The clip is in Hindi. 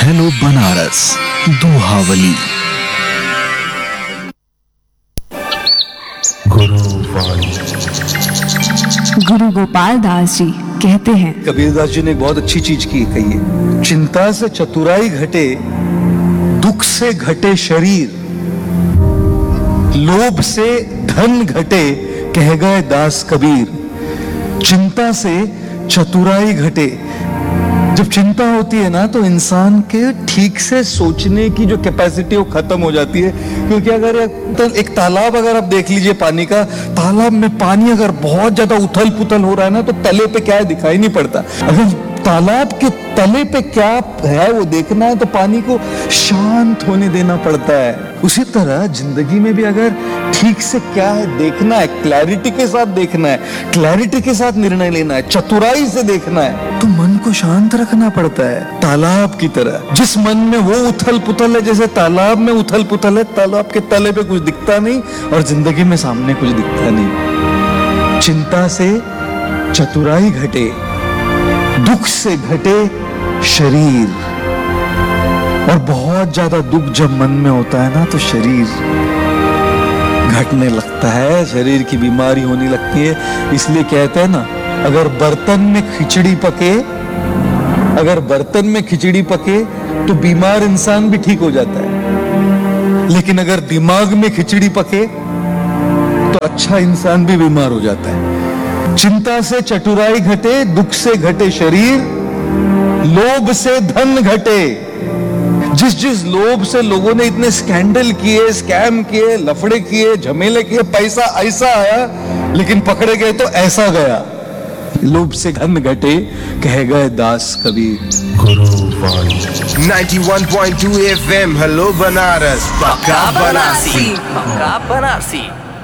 हेलो बनारस दोहावली। गुरु गोपाल दास जी कहते हैं, कबीरदास जी ने एक बहुत अच्छी चीज कही है, चिंता से चतुराई घटे, दुख से घटे शरीर, लोभ से धन घटे, कह गए दास कबीर। चिंता से चतुराई घटे। जब चिंता होती है ना तो इंसान के ठीक से सोचने की जो कैपेसिटी वो खत्म हो जाती है। क्योंकि अगर एक तालाब अगर आप देख लीजिए, पानी का तालाब में पानी अगर बहुत ज्यादा उथल पुथल हो रहा है ना तो तले पे क्या है दिखाई नहीं पड़ता। अगर तालाब के तले पे क्या है वो देखना है तो पानी को शांत होने देना पड़ता है। उसी तरह जिंदगी में भी अगर ठीक से क्या है देखना है, क्लैरिटी के साथ देखना है, क्लैरिटी के साथ निर्णय लेना है, चतुराई से देखना है, तो मन को शांत रखना पड़ता है। तालाब की तरह जिस मन में वो उथल पुथल है, जैसे तालाब में उथल पुथल है, तालाब के तले पे कुछ दिखता नहीं और जिंदगी में सामने कुछ दिखता नहीं। चिंता से चतुराई घटे, दुख से घटे शरीर। और बहुत ज्यादा दुख जब मन में होता है ना तो शरीर घटने लगता है, शरीर की बीमारी होने लगती है। इसलिए कहते हैं ना, अगर बर्तन में खिचड़ी पके, अगर बर्तन में खिचड़ी पके तो बीमार इंसान भी ठीक हो जाता है, लेकिन अगर दिमाग में खिचड़ी पके तो अच्छा इंसान भी बीमार हो जाता है। चिंता से चतुराई घटे, दुख से घटे शरीर, लोभ से धन घटे। जिस लोभ से लोगों ने इतने स्कैंडल किए, स्कैम किए, लफड़े किए, झमेले किए, पैसा ऐसा आया लेकिन पकड़े गए तो ऐसा गया। लोभ से धन घटे, कह गए दास कबीर। 91.2 FM हेलो बनारस, पक्का बनारसी। पक्का बनारसी।